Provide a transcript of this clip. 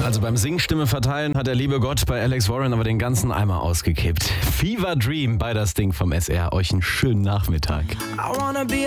Also beim Singstimme verteilen hat der liebe Gott bei Alex Warren aber den ganzen Eimer ausgekippt. Fever Dream bei das Ding vom SR. Euch einen schönen Nachmittag.